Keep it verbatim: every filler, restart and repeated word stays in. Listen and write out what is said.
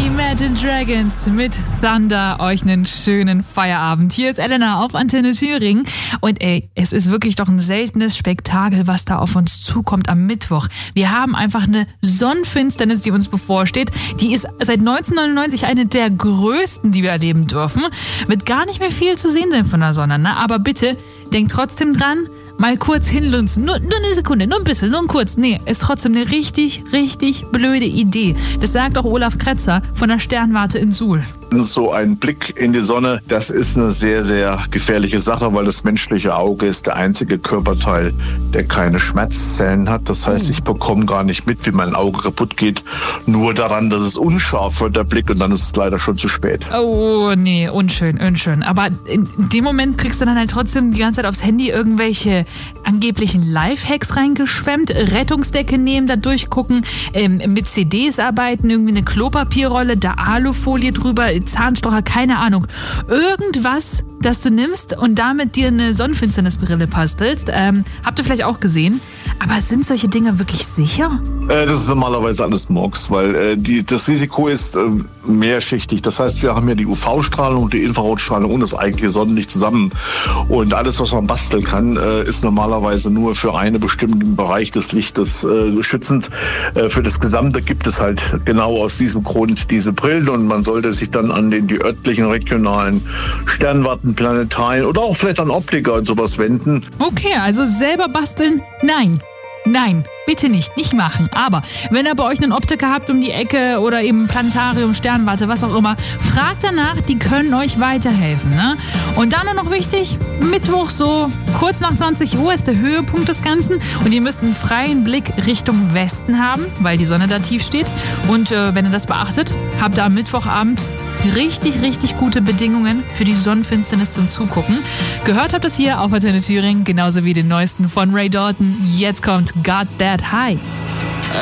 Imagine Dragons mit Thunder. Euch einen schönen Feierabend. Hier ist Elena auf Antenne Thüringen. Und ey, es ist wirklich doch ein seltenes Spektakel, was da auf uns zukommt am Mittwoch. Wir haben einfach eine Sonnenfinsternis, die uns bevorsteht. Die ist seit neunzehnhundertneunundneunzig eine der größten, die wir erleben dürfen. Wird gar nicht mehr viel zu sehen sein von der Sonne, ne? Aber bitte, denkt trotzdem dran, mal kurz hinlunzen. Nur, nur eine Sekunde, nur ein bisschen, nur ein kurz. Nee, ist trotzdem eine richtig, richtig blöde Idee. Das sagt auch Olaf Kretzer von der Sternwarte in Suhl. So ein Blick in die Sonne, das ist eine sehr, sehr gefährliche Sache, weil das menschliche Auge ist der einzige Körperteil, der keine Schmerzzellen hat. Das heißt, ich bekomme gar nicht mit, wie mein Auge kaputt geht. Nur daran, dass es unscharf wird, der Blick, und dann ist es leider schon zu spät. Oh, nee, unschön, unschön. Aber in dem Moment kriegst du dann halt trotzdem die ganze Zeit aufs Handy irgendwelche angeblichen Lifehacks reingeschwemmt, Rettungsdecke nehmen, da durchgucken, ähm, mit C Ds arbeiten, irgendwie eine Klopapierrolle, da Alufolie drüber, Zahnstocher, keine Ahnung. Irgendwas, das du nimmst und damit dir eine Sonnenfinsternisbrille bastelst. Ähm, habt ihr vielleicht auch gesehen. Aber sind solche Dinge wirklich sicher? Äh, das ist normalerweise alles Murks, weil äh, die, das Risiko ist äh, mehrschichtig. Das heißt, wir haben ja die U V-Strahlung, die Infrarotstrahlung und das eigentliche Sonnenlicht zusammen. Und alles, was man basteln kann, äh, ist normalerweise nur für einen bestimmten Bereich des Lichtes äh, schützend. Äh, für das Gesamte gibt es halt genau aus diesem Grund diese Brillen, und man sollte sich dann an den die örtlichen, regionalen Sternwarten, Planetarien oder auch vielleicht an Optiker und sowas wenden. Okay, also selber basteln? Nein. Nein, bitte nicht, nicht machen. Aber wenn ihr bei euch einen Optiker habt um die Ecke oder eben Planetarium, Sternwarte, was auch immer, fragt danach, die können euch weiterhelfen. Ne? Und dann noch wichtig, Mittwoch so kurz nach zwanzig Uhr ist der Höhepunkt des Ganzen und ihr müsst einen freien Blick Richtung Westen haben, weil die Sonne da tief steht. Und äh, wenn ihr das beachtet, habt ihr am Mittwochabend richtig, richtig gute Bedingungen für die Sonnenfinsternis zum Zugucken. Gehört habt ihr es hier auf Antenne Thüringen, genauso wie den neuesten von Ray Dalton. Jetzt kommt Got That High.